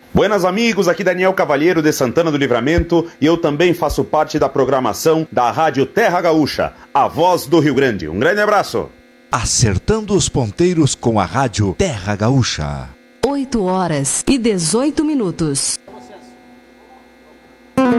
Buenas amigos, aqui Daniel Cavalheiro de Santana do Livramento e eu também faço parte da programação da Rádio Terra Gaúcha, a voz do Rio Grande. Um grande abraço. Acertando os ponteiros com a Rádio Terra Gaúcha. 8 horas e 18 minutos.